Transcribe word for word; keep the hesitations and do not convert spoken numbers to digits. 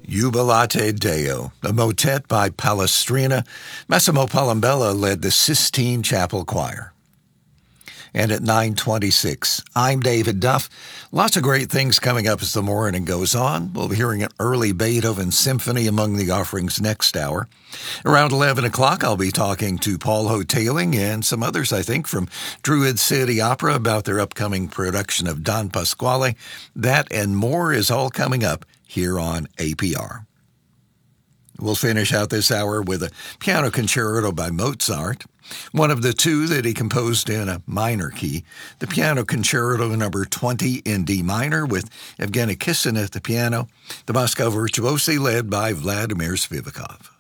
Jubilate Deo, a motet by Palestrina. Massimo Palambella led the Sistine Chapel Choir. And at nine twenty-six, I'm David Duff. Lots of great things coming up as the morning goes on. We'll be hearing an early Beethoven symphony among the offerings next hour. Around eleven o'clock, I'll be talking to Paul Hotaling and some others, I think, from Druid City Opera about their upcoming production of Don Pasquale. That and more is all coming up here on A P R. We'll finish out this hour with a piano concerto by Mozart, one of the two that he composed in a minor key, the Piano Concerto number twenty in D minor with Evgeny Kissin at the piano, the Moscow Virtuosi led by Vladimir Spivakov.